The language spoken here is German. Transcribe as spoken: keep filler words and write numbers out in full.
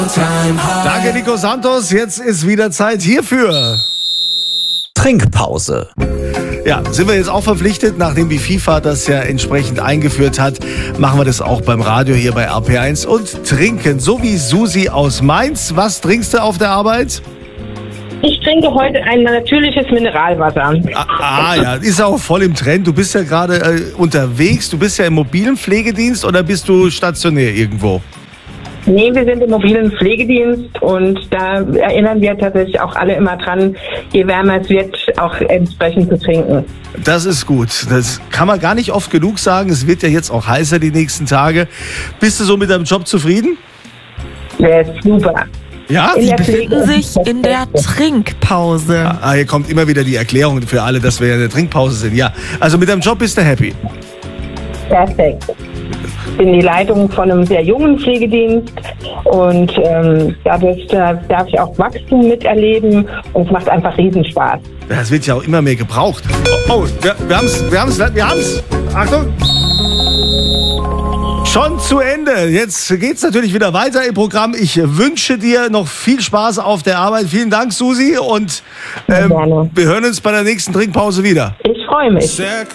Danke, Nico Santos. Jetzt ist wieder Zeit hierfür. Trinkpause. Ja, sind wir jetzt auch verpflichtet, nachdem die FIFA das ja entsprechend eingeführt hat, machen wir das auch beim Radio hier bei R P eins und trinken. So wie Susi aus Mainz. Was trinkst du auf der Arbeit? Ich trinke heute ein natürliches Mineralwasser. Ah, ah ja, ist auch voll im Trend. Du bist ja gerade äh, unterwegs. Du bist ja im mobilen Pflegedienst oder bist du stationär irgendwo? Nee, wir sind im mobilen Pflegedienst und da erinnern wir tatsächlich auch alle immer dran, je wärmer es wird, auch entsprechend zu trinken. Das ist gut. Das kann man gar nicht oft genug sagen. Es wird ja jetzt auch heißer die nächsten Tage. Bist du so mit deinem Job zufrieden? Der ist super. Ja? In Sie der befinden Pflege. sich in der Trinkpause. Ah, hier kommt immer wieder die Erklärung für alle, dass wir ja in der Trinkpause sind. Ja, also mit deinem Job bist du happy. Perfekt. Ich bin die Leitung von einem sehr jungen Pflegedienst und ähm, dadurch da darf ich auch Wachstum miterleben und es macht einfach Riesenspaß. Das wird ja auch immer mehr gebraucht. Oh, oh wir, wir haben's, wir haben's, wir haben's. Achtung. Schon zu Ende. Jetzt geht's natürlich wieder weiter im Programm. Ich wünsche dir noch viel Spaß auf der Arbeit. Vielen Dank, Susi. Und ähm, Gerne. wir hören uns bei der nächsten Trinkpause wieder. Ich freue mich. Sehr